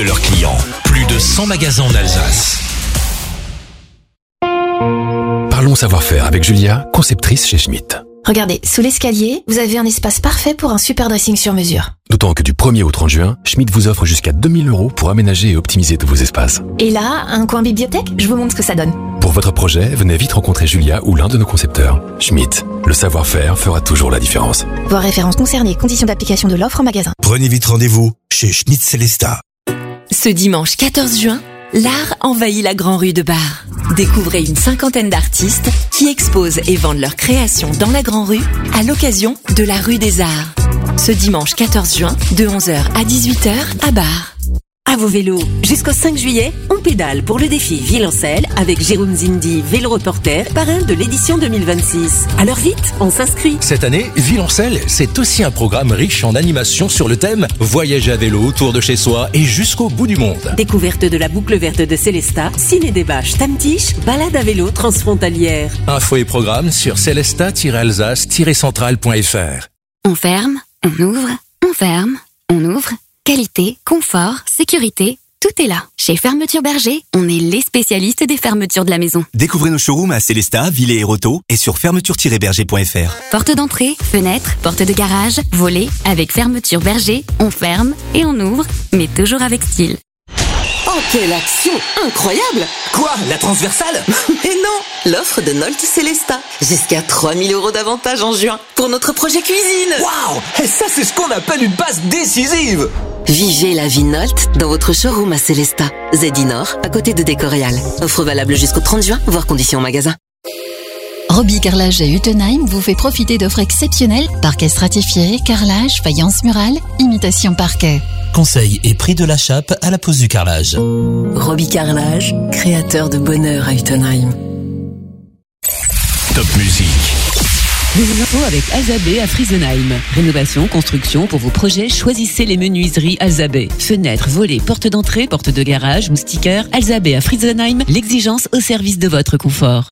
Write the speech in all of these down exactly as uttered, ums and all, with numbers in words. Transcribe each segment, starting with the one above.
de leurs clients. Plus de cent magasins en Alsace. Parlons savoir-faire avec Julia, conceptrice chez Schmitt. Regardez, sous l'escalier, vous avez un espace parfait pour un super dressing sur mesure. D'autant que du premier au trente juin, Schmitt vous offre jusqu'à deux mille euros pour aménager et optimiser tous vos espaces. Et là, un coin bibliothèque, je vous montre ce que ça donne. Pour votre projet, venez vite rencontrer Julia ou l'un de nos concepteurs. Schmitt, le savoir-faire fera toujours la différence. Voir références concernées, conditions d'application de l'offre en magasin. Prenez vite rendez-vous chez Schmitt Célestat. Ce dimanche quatorze juin, l'art envahit la Grand Rue de Bar. Découvrez une cinquantaine d'artistes qui exposent et vendent leurs créations dans la Grand Rue à l'occasion de la Rue des Arts. Ce dimanche quatorze juin, de onze heures à dix-huit heures à Bar. À vos vélos, jusqu'au cinq juillet, on pédale pour le défi Villancelle avec Jérôme Zindi, vélo reporter, parrain de l'édition deux mille vingt-six. Alors vite, on s'inscrit. Cette année, Villancelle, c'est aussi un programme riche en animation sur le thème voyager à vélo autour de chez soi et jusqu'au bout du monde. Découverte de la boucle verte de Célestat, ciné-débat Stammtisch, balade à vélo transfrontalière. Infos et programmes sur célestat tiret alsace tiret central point f r. On ferme, on ouvre, on ferme, on ouvre. Qualité, confort, sécurité, tout est là. Chez Fermeture Berger, on est les spécialistes des fermetures de la maison. Découvrez nos showrooms à Célestat, Villers et Roto et sur fermeture tiret berger point f r. Porte d'entrée, fenêtre, porte de garage, volet, avec Fermeture Berger, on ferme et on ouvre, mais toujours avec style. Oh, quelle action incroyable! Quoi? La transversale? Mais non! L'offre de Nolte Célestat. Jusqu'à trois mille euros d'avantage en juin pour notre projet cuisine. Waouh! Et ça, c'est ce qu'on appelle une passe décisive! Vivez la vie Nolte dans votre showroom à Célestat. Zedinor, à côté de Décoréal. Offre valable jusqu'au trente juin, voire conditions en magasin. Roby Carrelage à Utenheim vous fait profiter d'offres exceptionnelles. Parquet stratifié, carrelage, faïence murale, imitation parquet. Conseil et prix de la chape à la pose du carrelage. Roby Carrelage, créateur de bonheur à Utenheim. Top musique. Les infos avec Alzabé à Friesenheim. Rénovation, construction, pour vos projets, choisissez les menuiseries Alzabé. Fenêtres, volets, portes d'entrée, portes de garage, moustiquaires. Alzabé à Friesenheim, l'exigence au service de votre confort.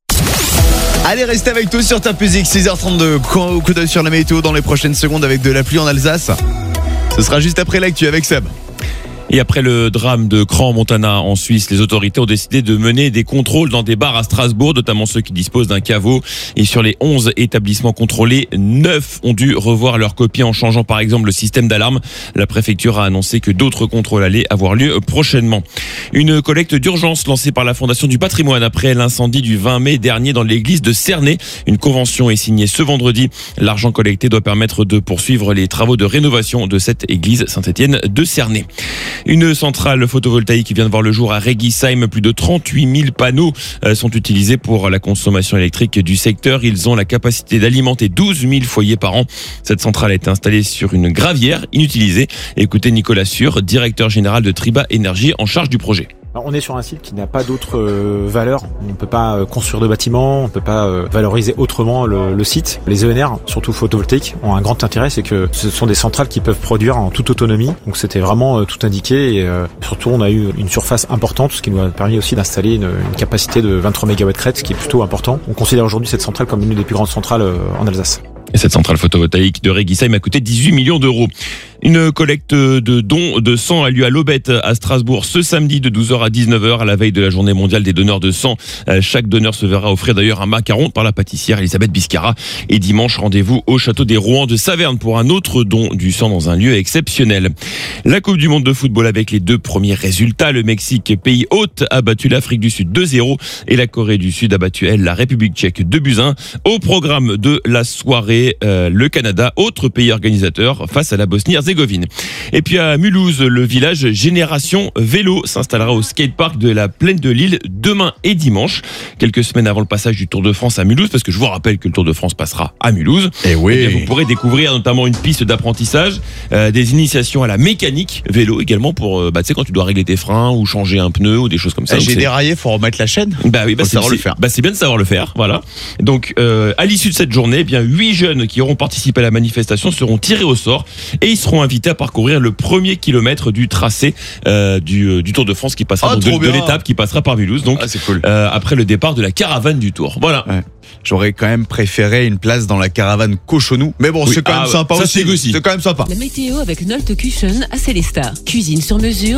Allez, restez avec nous sur Top Music, six heures trente-deux. Coup d'œil sur la météo dans les prochaines secondes avec de la pluie en Alsace. Ce sera juste après l'actu avec Seb. Et après le drame de Crans-Montana en Suisse, les autorités ont décidé de mener des contrôles dans des bars à Strasbourg, notamment ceux qui disposent d'un caveau. Et sur les onze établissements contrôlés, neuf ont dû revoir leur copie en changeant par exemple le système d'alarme. La préfecture a annoncé que d'autres contrôles allaient avoir lieu prochainement. Une collecte d'urgence lancée par la Fondation du Patrimoine après l'incendie du vingt mai dernier dans l'église de Cernay. Une convention est signée ce vendredi. L'argent collecté doit permettre de poursuivre les travaux de rénovation de cette église Saint-Étienne de Cernay. Une centrale photovoltaïque vient de voir le jour à Regisheim. Plus de trente-huit mille panneaux sont utilisés pour la consommation électrique du secteur. Ils ont la capacité d'alimenter douze mille foyers par an. Cette centrale a été installée sur une gravière inutilisée. Écoutez Nicolas Sûr, directeur général de Triba Énergie en charge du projet. Alors, on est sur un site qui n'a pas d'autres euh, valeurs. On ne peut pas euh, construire de bâtiments, on ne peut pas euh, valoriser autrement le, le site. Les E N R, surtout photovoltaïques, ont un grand intérêt, c'est que ce sont des centrales qui peuvent produire en toute autonomie. Donc c'était vraiment euh, tout indiqué et euh, surtout on a eu une surface importante, ce qui nous a permis aussi d'installer une, une capacité de vingt-trois mégawatts crête, ce qui est plutôt important. On considère aujourd'hui cette centrale comme une des plus grandes centrales euh, en Alsace. Et cette centrale photovoltaïque de Regisheim a coûté dix-huit millions d'euros. Une collecte de dons de sang a lieu à l'Aubette à Strasbourg ce samedi de douze heures à dix-neuf heures à la veille de la journée mondiale des donneurs de sang. Chaque donneur se verra offrir d'ailleurs un macaron par la pâtissière Elisabeth Biscara. Et dimanche, rendez-vous au château des Rouen de Saverne pour un autre don du sang dans un lieu exceptionnel. La Coupe du monde de football avec les deux premiers résultats. Le Mexique, pays hôte, a battu l'Afrique du Sud deux zéro et la Corée du Sud a battu, elle, la République tchèque deux buts à un. Au programme de la soirée, euh, le Canada, autre pays organisateur, face à la Bosnie-Herzégovine. Et puis à Mulhouse, le village Génération Vélo s'installera au skatepark de la Plaine de Lille demain et dimanche, quelques semaines avant le passage du Tour de France à Mulhouse, parce que je vous rappelle que le Tour de France passera à Mulhouse. Et oui. Et bien, vous pourrez découvrir notamment une piste d'apprentissage, euh, des initiations à la mécanique vélo également pour, euh, bah, tu sais, quand tu dois régler tes freins ou changer un pneu ou des choses comme ça. J'ai déraillé, faut remettre la chaîne. Bah oui, bah c'est, savoir le faire. Bah c'est bien de savoir le faire, voilà. Donc euh, à l'issue de cette journée, eh bien huit jeunes qui auront participé à la manifestation seront tirés au sort et ils seront invités à parcourir le premier kilomètre du tracé euh, du, du Tour de France qui passera ah, donc de, de l'étape qui passera par Mulhouse. Donc ah, c'est cool. euh, après le départ de la caravane du Tour. Voilà. Ouais. J'aurais quand même préféré une place dans la caravane Cochonou. Mais bon, oui. c'est quand même ah, sympa ça, aussi. C'est, aussi. c'est quand même sympa. La météo avec Nolte Cushion à Célestat. Cuisine sur mesure.